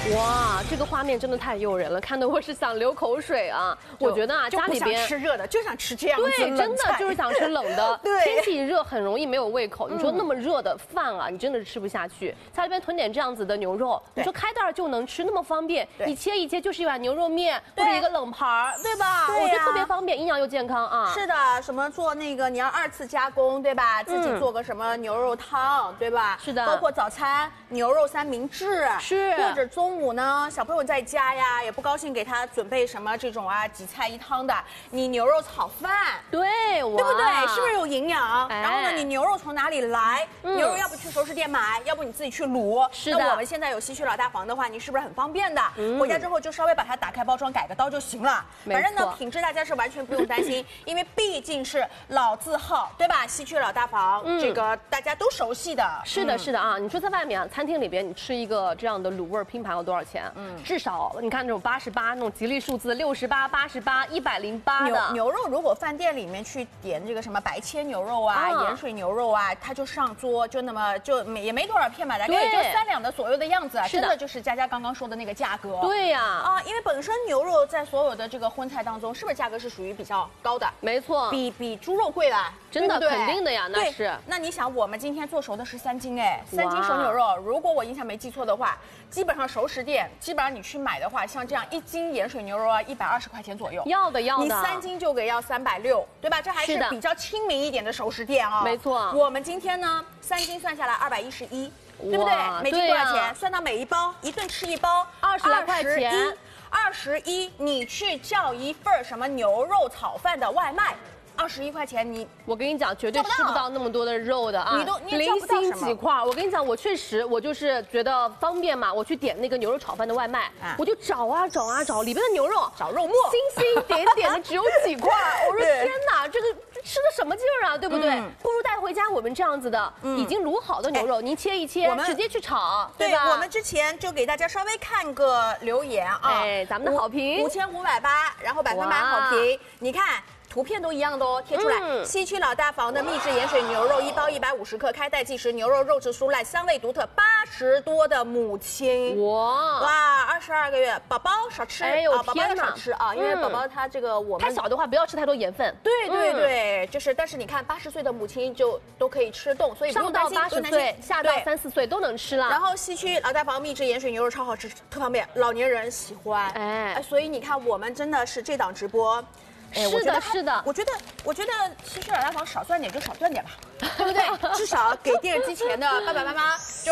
哇，这个画面真的太诱人了，看得我是想流口水啊！我觉得啊，家里边吃热的，就想吃这样子对，真的就是想吃冷的。 对， 天气一热很容易没有胃口。你说那么热的饭啊，你真的是吃不下去。家里边囤点这样子的牛肉，你说开袋就能吃，那么方便，你切一切就是一碗牛肉面或者一个冷盘儿，对吧？我觉得特别方便，营养又健康啊。 是的，什么做那个你要2次加工，对吧？自己做个什么牛肉汤，对吧？ 是的， 包括早餐牛肉三明治， 是， 或者中午呢，小朋友在家呀，也不高兴给他准备什么这种啊几菜一汤的，你牛肉炒饭， 对， 对不对？是不是有营养？然后呢，你牛肉从哪里来？牛肉要不去熟食店买，要不你自己去卤。 是的。 那我们现在有西区老大房的话，你是不是很方便的？回家之后就稍微把它打开包装，改个刀就行了。反正呢，品质大家是完全不用担心，因为毕竟是老字号，对吧？西区老大房，这个大家都熟悉的。 是的，是的啊！你说在外面啊，餐厅里边你吃一个这样的卤味拼盘要多少钱？至少你看那种88那种吉利数字68、88、108的牛肉，如果饭店里面去点这个什么白切牛肉啊、盐水牛肉啊，它就上桌就那么也没多少片吧，大概也就3两的左右的样子啊，真的就是佳佳刚刚说的那个价格。 对呀， 啊，因为本身牛肉在所有的这个荤菜当中，是不是价格是属于比较高的？ 没错， 比猪肉贵了， 真的肯定的呀，那是。 那你想，我们今天做熟的是3斤哎，3斤熟牛肉，如果我印象没记错的话，基本上熟食店，基本上你去买的话，像这样1斤盐水牛肉啊，120块钱左右。 要的。 你3斤就要360，对吧？这还是比较亲民一点的熟食店啊。 没错。 我们今天呢，3斤算下来211，对不对？每斤多少钱？算到每一包，一顿吃1包 ，20来块钱。 21，你去叫一份什么牛肉炒饭的外卖。21块钱，我跟你讲，绝对吃不到那么多的肉的啊！ 你也零星几块。我跟你讲，我确实，我就是觉得方便嘛，我去点那个牛肉炒饭的外卖，我就找啊找啊找，里边的牛肉找肉末， 星星点点的只有几块。我说天哪，这个吃的什么劲儿啊，对不对？不如带回家我们这样子的已经卤好的牛肉，您切一切，直接去炒，对吧？ 我们之前就给大家稍微看个留言啊， 哎，咱们的好评 5580，然后100分满好评，你看。图片都一样的哦，贴出来。西区老大房的秘制盐水牛肉1包150克，开袋计时，牛肉肉质酥烂，香味独特，80多的母亲，哇，22个月，宝宝少吃， 哎呦宝宝要少吃啊，因为宝宝他这个太小的话不要吃太多盐分。 对，就是，但是你看80岁的母亲就都可以吃动，所以不用担心。 上到80岁，下到3、4岁都能吃了。 然后西区老大房秘制盐水牛肉超好吃，特方便，老年人喜欢。哎，所以你看我们真的是这档直播。 是的，是的， 我觉得西区老大房少赚点就少赚点吧，对不对？至少给电视机前的爸爸妈妈。